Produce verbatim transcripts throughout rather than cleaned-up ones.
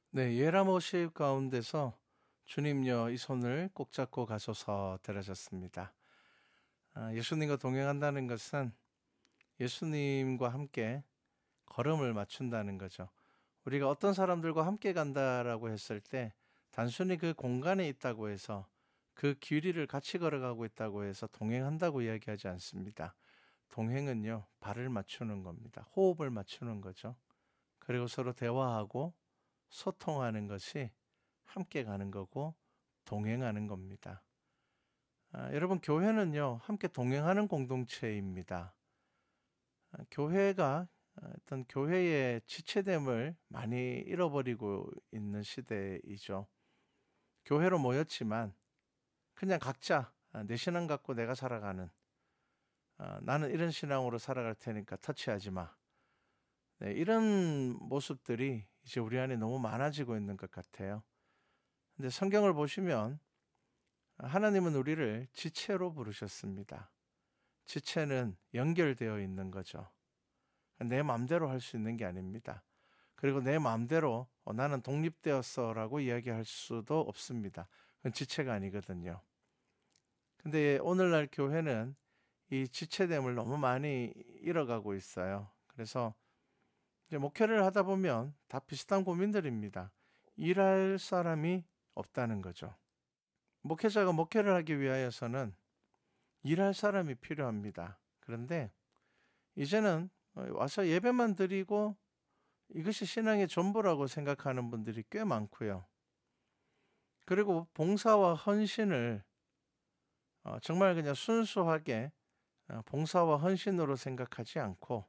네, 예라모십 가운데서 주님여 이 손을 꼭 잡고 가소서 들으셨습니다. 아, 예수님과 동행한다는 것은 예수님과 함께 걸음을 맞춘다는 거죠. 우리가 어떤 사람들과 함께 간다라고 했을 때 단순히 그 공간에 있다고 해서 그 길이를 같이 걸어가고 있다고 해서 동행한다고 이야기하지 않습니다. 동행은요, 발을 맞추는 겁니다. 호흡을 맞추는 거죠. 그리고 서로 대화하고 소통하는 것이 함께 가는 거고 동행하는 겁니다. 아, 여러분, 교회는요, 함께 동행하는 공동체입니다. 아, 교회가 어떤 교회의 지체됨을 많이 잃어버리고 있는 시대이죠. 교회로 모였지만 그냥 각자 아, 내 신앙 갖고 내가 살아가는, 아, 나는 이런 신앙으로 살아갈 테니까 터치하지 마. 네, 이런 모습들이 이제 우리 안에 너무 많아지고 있는 것 같아요. 근데 성경을 보시면 하나님은 우리를 지체로 부르셨습니다. 지체는 연결되어 있는 거죠. 내 마음대로 할 수 있는 게 아닙니다. 그리고 내 마음대로 어, 나는 독립되었어 라고 이야기할 수도 없습니다. 그건 지체가 아니거든요. 근데 오늘날 교회는 이 지체됨을 너무 많이 잃어가고 있어요. 그래서 이제 목회를 하다 보면 다 비슷한 고민들입니다. 일할 사람이 없다는 거죠. 목회자가 목회를 하기 위하여서는 일할 사람이 필요합니다. 그런데 이제는 와서 예배만 드리고 이것이 신앙의 전부라고 생각하는 분들이 꽤 많고요. 그리고 봉사와 헌신을 어, 정말 그냥 순수하게 어, 봉사와 헌신으로 생각하지 않고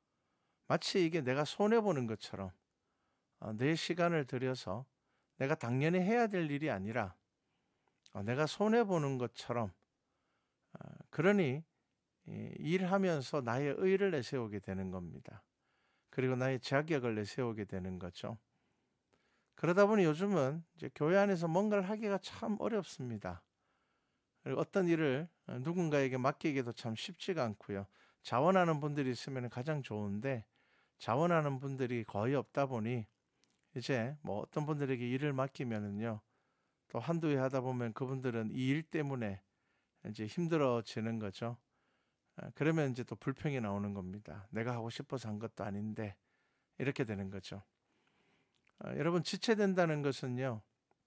마치 이게 내가 손해보는 것처럼 어, 내 시간을 들여서 내가 당연히 해야 될 일이 아니라 어, 내가 손해보는 것처럼, 그러니 일하면서 나의 의를 내세우게 되는 겁니다. 그리고 나의 자격을 내세우게 되는 거죠. 그러다 보니 요즘은 이제 교회 안에서 뭔가를 하기가 참 어렵습니다. 그리고 어떤 일을 누군가에게 맡기기도 참 쉽지가 않고요. 자원하는 분들이 있으면 가장 좋은데 자원하는 분들이 거의 없다 보니 이제 뭐 어떤 분들에게 일을 맡기면은요, 또 한두 해 하다 보면 그분들은 이 일 때문에 이제 힘들어지는 거죠. 아, 그러면 이제 또 불평이 나오는 겁니다. 내가 하고 싶어서 한 것도 아닌데 이렇게 되는 거죠. 아, 여러분, 지체된다는 것은요,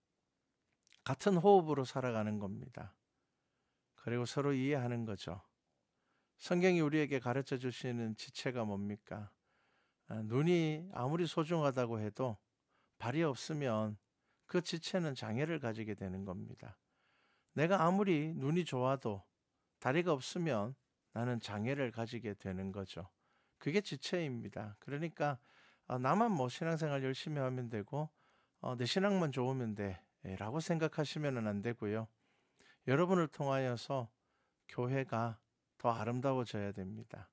같은 호흡으로 살아가는 겁니다. 그리고 서로 이해하는 거죠. 성경이 우리에게 가르쳐 주시는 지체가 뭡니까? 아, 눈이 아무리 소중하다고 해도 발이 없으면 그 지체는 장애를 가지게 되는 겁니다. 내가 아무리 눈이 좋아도 다리가 없으면 나는 장애를 가지게 되는 거죠. 그게 지체입니다. 그러니까 어, 나만 뭐 신앙생활 열심히 하면 되고 어, 내 신앙만 좋으면 돼 라고 생각하시면 안 되고요. 여러분을 통하여서 교회가 더 아름다워져야 됩니다.